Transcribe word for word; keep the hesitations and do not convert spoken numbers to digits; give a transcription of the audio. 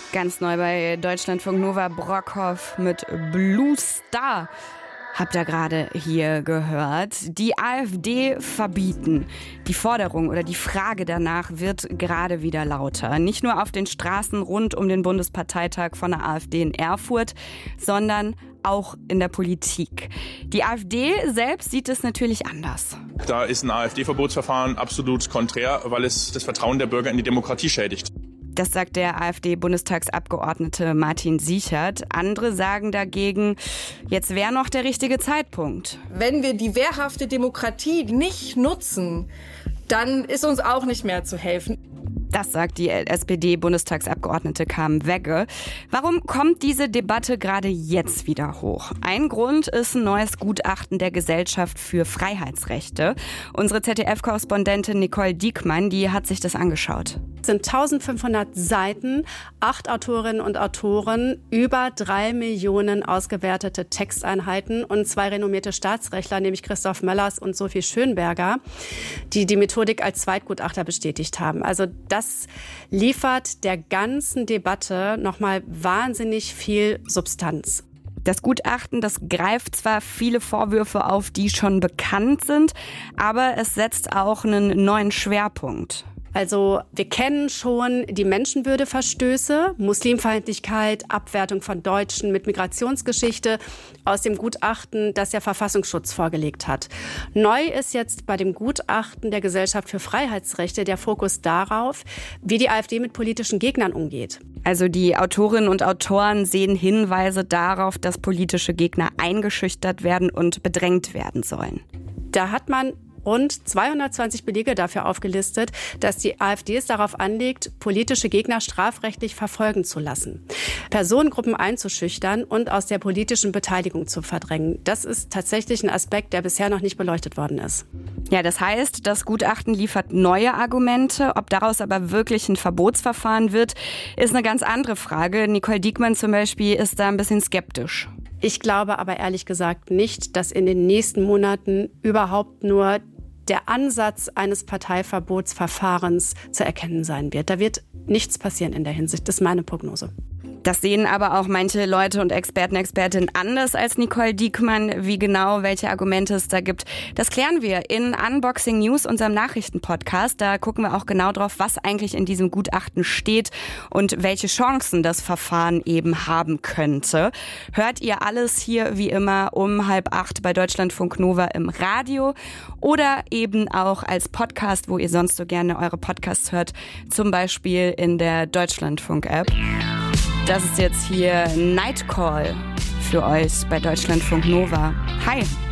Ganz neu bei Deutschlandfunk Nova, Brockhoff mit Blue Star. Habt ihr gerade hier gehört? Die AfD verbieten. Die Forderung oder die Frage danach wird gerade wieder lauter. Nicht nur auf den Straßen rund um den Bundesparteitag von der AfD in Erfurt, sondern auch in der Politik. Die AfD selbst sieht es natürlich anders. Da ist ein AfD-Verbotsverfahren absolut konträr, weil es das Vertrauen der Bürger in die Demokratie schädigt. Das sagt der AfD-Bundestagsabgeordnete Martin Sichert. Andere sagen dagegen, jetzt wäre noch der richtige Zeitpunkt. Wenn wir die wehrhafte Demokratie nicht nutzen, dann ist uns auch nicht mehr zu helfen. Das sagt die S P D-Bundestagsabgeordnete Carmen Wegge. Warum kommt diese Debatte gerade jetzt wieder hoch? Ein Grund ist ein neues Gutachten der Gesellschaft für Freiheitsrechte. Unsere Z D F-Korrespondentin Nicole Diekmann, die hat sich das angeschaut. Es sind eintausendfünfhundert Seiten, acht Autorinnen und Autoren, über drei Millionen ausgewertete Texteinheiten und zwei renommierte Staatsrechtler, nämlich Christoph Möllers und Sophie Schönberger, die die Methodik als Zweitgutachter bestätigt haben. Also das liefert der ganzen Debatte nochmal wahnsinnig viel Substanz. Das Gutachten, das greift zwar viele Vorwürfe auf, die schon bekannt sind, aber es setzt auch einen neuen Schwerpunkt. Also wir kennen schon die Menschenwürdeverstöße, Muslimfeindlichkeit, Abwertung von Deutschen mit Migrationsgeschichte aus dem Gutachten, das der Verfassungsschutz vorgelegt hat. Neu ist jetzt bei dem Gutachten der Gesellschaft für Freiheitsrechte der Fokus darauf, wie die AfD mit politischen Gegnern umgeht. Also die Autorinnen und Autoren sehen Hinweise darauf, dass politische Gegner eingeschüchtert werden und bedrängt werden sollen. Da hat man rund zweihundertzwanzig Belege dafür aufgelistet, dass die AfD es darauf anlegt, politische Gegner strafrechtlich verfolgen zu lassen, Personengruppen einzuschüchtern und aus der politischen Beteiligung zu verdrängen. Das ist tatsächlich ein Aspekt, der bisher noch nicht beleuchtet worden ist. Ja, das heißt, das Gutachten liefert neue Argumente. Ob daraus aber wirklich ein Verbotsverfahren wird, ist eine ganz andere Frage. Nicole Diekmann zum Beispiel ist da ein bisschen skeptisch. Ich glaube aber ehrlich gesagt nicht, dass in den nächsten Monaten überhaupt nur der Ansatz eines Parteiverbotsverfahrens zu erkennen sein wird. Da wird nichts passieren in der Hinsicht. Das ist meine Prognose. Das sehen aber auch manche Leute und Experten, Expertinnen anders als Nicole Diekmann. Wie genau, welche Argumente es da gibt, das klären wir in Unboxing News, unserem Nachrichtenpodcast. Da gucken wir auch genau drauf, was eigentlich in diesem Gutachten steht und welche Chancen das Verfahren eben haben könnte. Hört ihr alles hier wie immer um halb acht bei Deutschlandfunk Nova im Radio oder eben auch als Podcast, wo ihr sonst so gerne eure Podcasts hört, zum Beispiel in der Deutschlandfunk-App. Das ist jetzt hier Nightcall für euch bei Deutschlandfunk Nova. Hi!